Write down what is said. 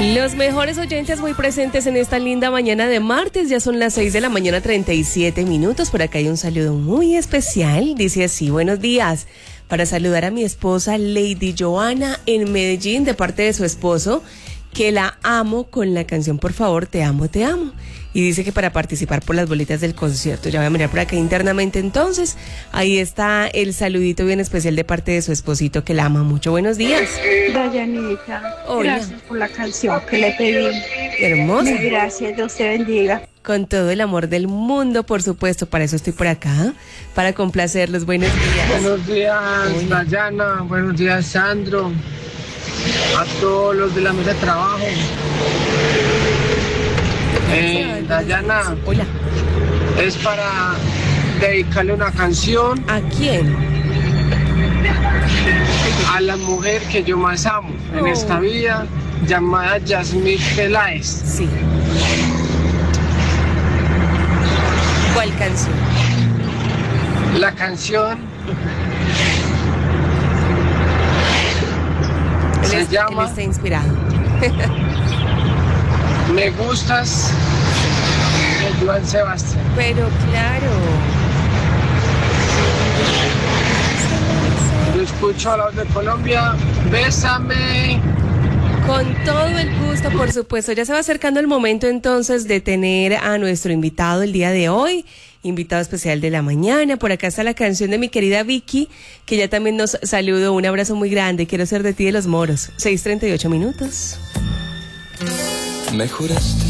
Los mejores oyentes muy presentes en esta linda mañana de martes. Ya son las 6 de la mañana, 37 minutos. Por acá hay un saludo muy especial. Dice así: buenos días. Para saludar a mi esposa Lady Joana en Medellín de parte de su esposo, que la amo con la canción Por favor, te amo, te amo. Y dice que para participar por las boletas del concierto. Ya voy a mirar por acá internamente entonces. Ahí está el saludito bien especial de parte de su esposito que la ama mucho. Buenos días. Dayanita, Hola. gracias por la canción que le pedí. Hermosa. Gracias, Dios te bendiga. Con todo el amor del mundo, por supuesto. Para eso estoy por acá, para complacerlos. Buenos días. Buenos días, Hola. Dayana. Buenos días, Sandro. A todos los de la mesa de trabajo. Dayana, Hola. es para dedicarle una canción ¿A quién? a la mujer que yo más amo en esta vida, llamada Yasmín Peláez. Sí. ¿Cuál canción? La canción se Él llama está inspirado. Me Gustas de Joan Sebastián. Pero claro. Yo escucho a la voz de Colombia. Bésame. Con todo el gusto, por supuesto. Ya se va acercando el momento entonces de tener a nuestro invitado el día de hoy, invitado especial de la mañana. Por acá está la canción de mi querida Vicky, que ya también nos saludó. Un abrazo muy grande. Quiero ser de ti de los Moros. 6:38 minutos. Me juraste